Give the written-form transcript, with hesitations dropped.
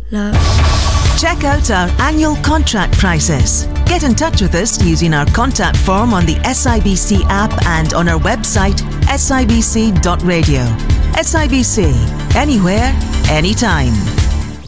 love. Check out our annual contract prices. Get in touch with us using our contact form on the SIBC app and on our website sibc.radio. SIBC, anywhere, anytime.